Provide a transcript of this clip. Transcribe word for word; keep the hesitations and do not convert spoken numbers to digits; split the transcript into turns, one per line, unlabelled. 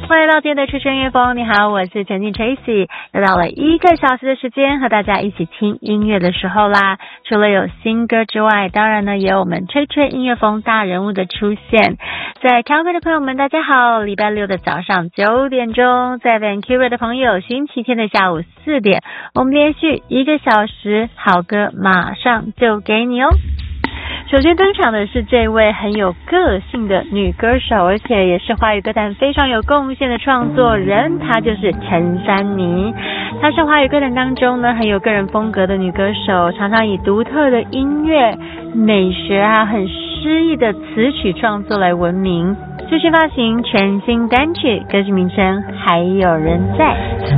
欢迎来到今天的吹吹音乐风，你好，我是陈静 Tracy， 又到了一个小时的时间和大家一起听音乐的时候啦。除了有新歌之外，当然呢也有我们吹吹音乐风大人物的出现。在台湾的朋友们大家好，礼拜六的早上九点钟，在 Vancouver 的朋友星期天的下午四点，我们连续一个小时好歌马上就给你哦。首先登场的是这位很有个性的女歌手，而且也是华语歌坛非常有贡献的创作人，她就是陈珊妮。她是华语歌坛当中呢很有个人风格的女歌手，常常以独特的音乐美学啊很诗意的词曲创作来闻名。最新发行全新单曲，歌曲名称还有人在。